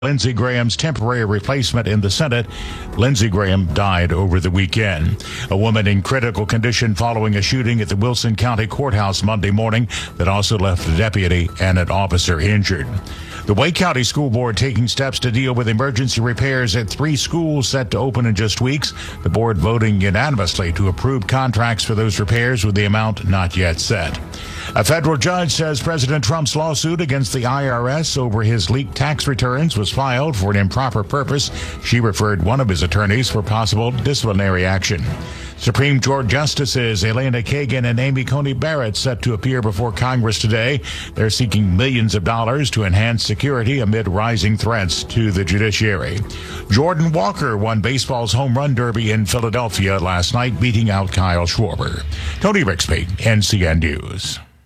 Lindsey Graham's temporary replacement in the Senate. Lindsey Graham died over the weekend. A woman in critical condition following a shooting at the Wilson County Courthouse Monday morning that also left a deputy and an officer injured. The Wake County School Board taking steps to deal with emergency repairs at 3 schools set to open in just weeks. The board voting unanimously to approve contracts for those repairs with the amount not yet set. A federal judge says President Trump's lawsuit against the IRS over his leaked tax returns was filed for an improper purpose. She referred one of his attorneys for possible disciplinary action. Supreme Court Justices Elena Kagan and Amy Coney Barrett set to appear before Congress today. They're seeking millions of dollars to enhance security amid rising threats to the judiciary. Jordan Walker won baseball's home run derby in Philadelphia last night, beating out Kyle Schwarber. Tony Rixby, NCN News.